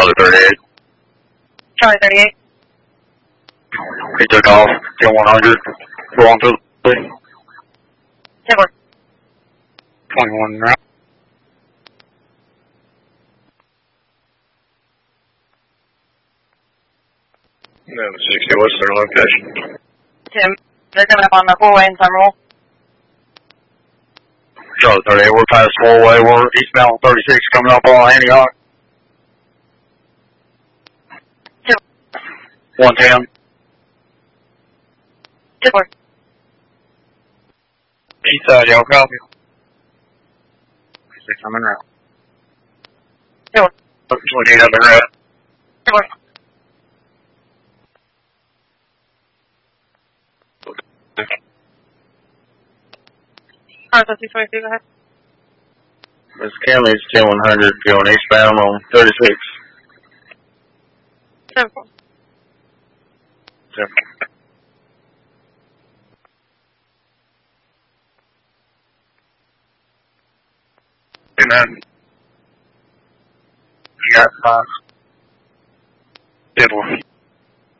Charlie 38. Charlie 38. He took off, 10-100, going to the 10-4. 21 now. No, 60, what's their location? Tim, they're coming up on the 4-way in Summerall. Charlie 38, we're past 4-way, we're eastbound 36 coming up on Antioch. 110. 10-4. East side, y'all copy? 6 coming out. 10-4. 28 up the road. 10-4. Alright, 222, go ahead. Miss Kelly's 10-100 going eastbound on 36. 10-4. 10. And then you got 5. 10-4.